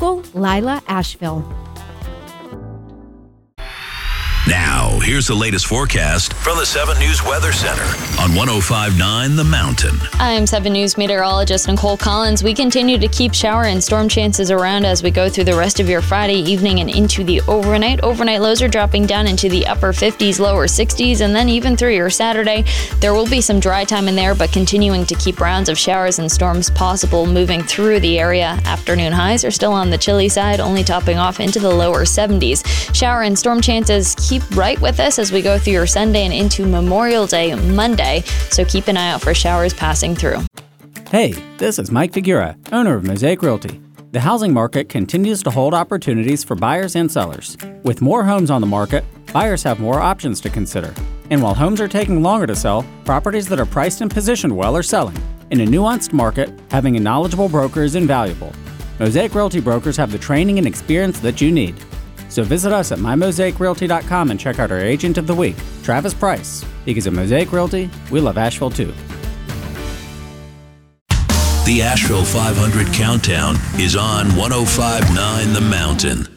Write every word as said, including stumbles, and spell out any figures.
local, Lila Asheville. Now, here's the latest forecast from the seven News Weather Center on one oh five point nine The Mountain. I'm seven News meteorologist Nicole Collins. We continue to keep shower and storm chances around as we go through the rest of your Friday evening and into the overnight. Overnight lows are dropping down into the upper fifties, lower sixties, and then even through your Saturday. There will be some dry time in there, but continuing to keep rounds of showers and storms possible moving through the area. Afternoon highs are still on the chilly side, only topping off into the lower seventies. Shower and storm chances keep right with us as we go through your Sunday and into Memorial Day Monday, so keep an eye out for showers passing through. Hey, this is Mike Figura, owner of Mosaic Realty. The housing market continues to hold opportunities for buyers and sellers. With more homes on the market, buyers have more options to consider. And while homes are taking longer to sell, properties that are priced and positioned well are selling. In a nuanced market, having a knowledgeable broker is invaluable. Mosaic Realty brokers have the training and experience that you need. So visit us at my mosaic realty dot com and check out our Agent of the Week, Travis Price. Because at Mosaic Realty, we love Asheville too. The Asheville five hundred Countdown is on one oh five point nine The Mountain.